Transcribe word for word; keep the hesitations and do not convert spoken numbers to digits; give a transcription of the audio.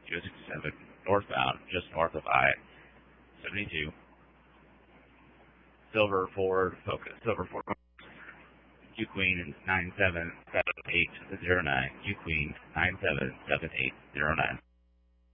zero six seven, northbound, just north of I seventy-two. Silver Ford Focus, Silver Ford Q Queen nine seven seven eight zero nine, Q Queen nine seven seven eight zero nine.